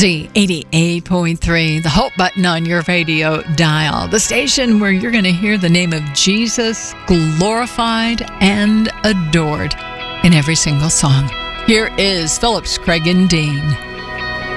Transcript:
Z88.3, the Hope button on your radio dial, the station where you're going to hear the name of Jesus glorified and adored in every single song. Here is Phillips Craig and Dean.